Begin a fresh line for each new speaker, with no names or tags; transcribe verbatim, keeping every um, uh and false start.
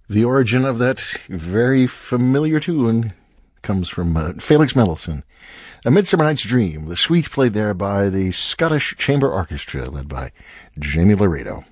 The origin of that very familiar tune comes from uh, Felix Mendelssohn. A Midsummer Night's Dream, the suite played there by the Scottish Chamber Orchestra, led by Jamie Laredo.